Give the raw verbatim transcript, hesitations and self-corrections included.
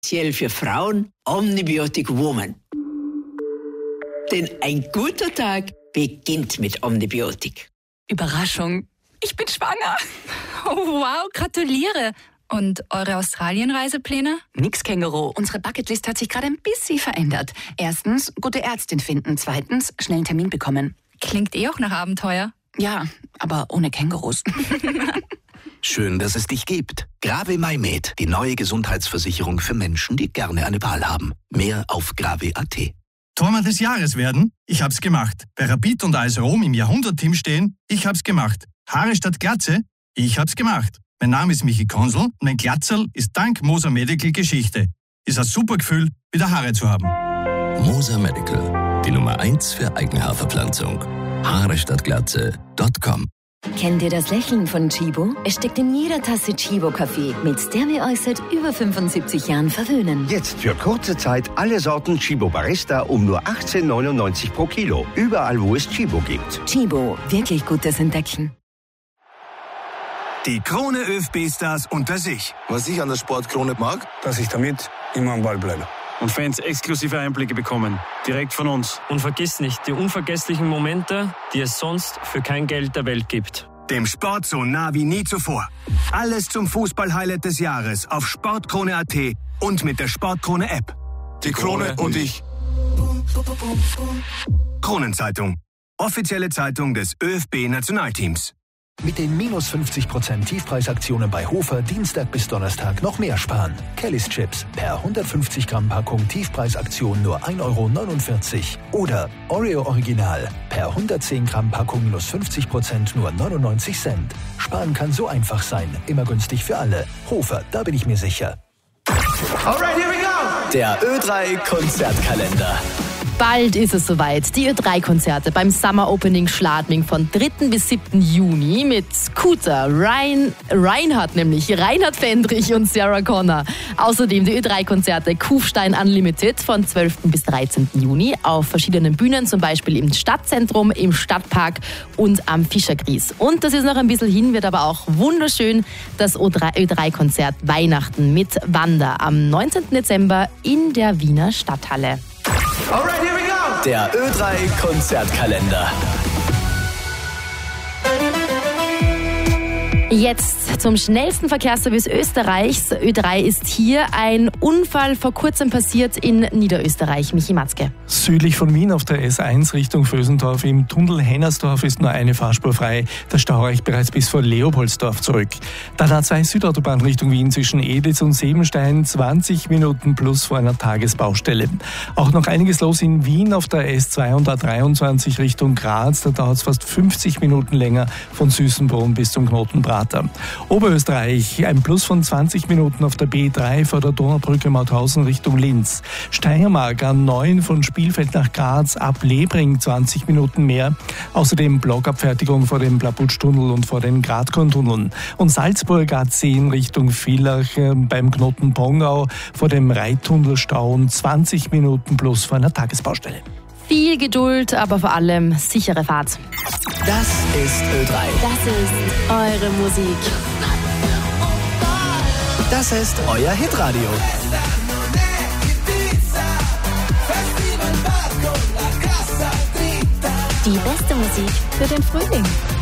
Speziell für Frauen Omnibiotic Woman. Denn ein guter Tag beginnt mit Omnibiotic. Überraschung, ich bin schwanger. Oh, wow, gratuliere. Und eure Australien-Reisepläne? Nix, Känguru. Unsere Bucketlist hat sich gerade ein bisschen verändert. Erstens, gute Ärztin finden. Zweitens, schnell einen Termin bekommen. Klingt eh auch nach Abenteuer. Ja, aber ohne Kängurus. Schön, dass es dich gibt. Grave MyMed, die neue Gesundheitsversicherung für Menschen, die gerne eine Wahl haben. Mehr auf grave punkt at. Tormann des Jahres werden? Ich hab's gemacht. Bei Rapid und A S Rom im Jahrhundert-Team stehen? Ich hab's gemacht. Haare statt Glatze? Ich hab's gemacht. Mein Name ist Michi Konsel und mein Glatzerl ist dank Moser Medical Geschichte. Ist ein super Gefühl, wieder Haare zu haben. Moser Medical, die Nummer eins für Eigenhaarverpflanzung. Haare statt Glatze Punkt com. Kennt ihr das Lächeln von Chibo? Es steckt in jeder Tasse Chibo-Kaffee, mit der wir euch seit über fünfundsiebzig Jahren verwöhnen. Jetzt für kurze Zeit alle Sorten Chibo Barista um nur achtzehn neunundneunzig pro Kilo. Überall, wo es Chibo gibt. Chibo, wirklich gutes Entdecken. Die Krone ÖFB-Stars unter sich. Was ich an der Sportkrone mag, dass ich damit immer am Ball bleibe. Und Fans exklusive Einblicke bekommen, direkt von uns. Und vergiss nicht, die unvergesslichen Momente, die es sonst für kein Geld der Welt gibt. Dem Sport so nah wie nie zuvor. Alles zum Fußball-Highlight des Jahres auf sportkrone punkt at und mit der Sportkrone-App. Die Krone und ich. Kronenzeitung. Offizielle Zeitung des ÖFB-Nationalteams. Mit den minus fünfzig Prozent Tiefpreisaktionen bei Hofer Dienstag bis Donnerstag noch mehr sparen. Kellys Chips per hundertfünfzig Gramm Packung Tiefpreisaktion nur ein Euro neunundvierzig. Oder Oreo Original per hundertzehn Gramm Packung minus fünfzig Prozent nur neunundneunzig Cent. Sparen kann so einfach sein, immer günstig für alle. Hofer, da bin ich mir sicher. Alright, here we go! Der Ö drei Konzertkalender. Bald ist es soweit. Die Ö drei Konzerte beim Summer Opening Schladming von dritten bis siebten Juni mit Scooter, Ryan, Reinhard nämlich, Reinhard Fendrich und Sarah Connor. Außerdem die Ö drei Konzerte Kufstein Unlimited von zwölften bis dreizehnten Juni auf verschiedenen Bühnen, zum Beispiel im Stadtzentrum, im Stadtpark und am Fischergries. Und das ist noch ein bisschen hin, wird aber auch wunderschön, das Ö drei Konzert Weihnachten mit Wanda am neunzehnten Dezember in der Wiener Stadthalle. Alright, here we go! Der Ö drei Konzertkalender. Jetzt zum schnellsten Verkehrsservice Österreichs. Ö drei ist hier. Ein Unfall vor kurzem passiert in Niederösterreich. Michi Matzke. Südlich von Wien auf der S eins Richtung Vösendorf im Tunnel Hennersdorf ist nur eine Fahrspur frei. Der Stau reicht bereits bis vor Leopoldsdorf zurück. Dann A zwei Südautobahn Richtung Wien zwischen Edlitz und Sebenstein. zwanzig Minuten plus vor einer Tagesbaustelle. Auch noch einiges los in Wien auf der S zwei und A dreiundzwanzig Richtung Graz. Da dauert es fast fünfzig Minuten länger von Süßenbrunn bis zum Knotenbrat. Oberösterreich, ein Plus von zwanzig Minuten auf der B drei vor der Donaubrücke Mauthausen Richtung Linz. Steiermark A neun von Spielfeld nach Graz ab Lebring zwanzig Minuten mehr. Außerdem Blockabfertigung vor dem Plaputsch-Tunnel und vor den Gradkorn-Tunneln. Und Salzburg A zehn Richtung Villach beim Knoten Pongau vor dem Reittunnel Stau und zwanzig Minuten plus vor einer Tagesbaustelle. Viel Geduld, aber vor allem sichere Fahrt. Das ist Ö drei. Das ist eure Musik. Das ist euer Hitradio. Die beste Musik für den Frühling.